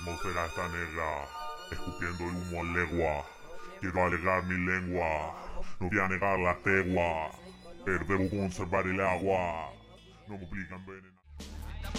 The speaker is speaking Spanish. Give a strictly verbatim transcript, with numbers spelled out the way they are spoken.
Atmósfera está negra, escupiendo el humo a legua. Quiero alegar mi lengua, no voy a negar la tegua, pero debo conservar el agua. No me obligan a envenenar.